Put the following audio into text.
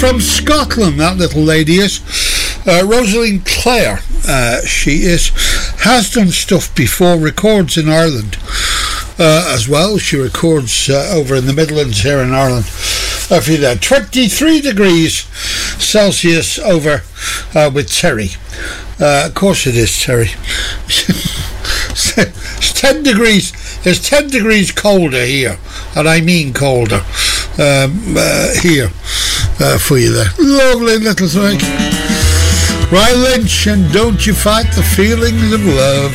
From Scotland, that little lady is. Rosaline Clare, she has done stuff before, records in Ireland as well. She records over in the Midlands here in Ireland. If you're there, 23 degrees Celsius over with Terry. Of course it is, Terry. It's 10 degrees. It's 10 degrees colder here, and I mean colder here for you there. Lovely little thing. Ryan Lynch and Don't You Fight the Feelings of Love.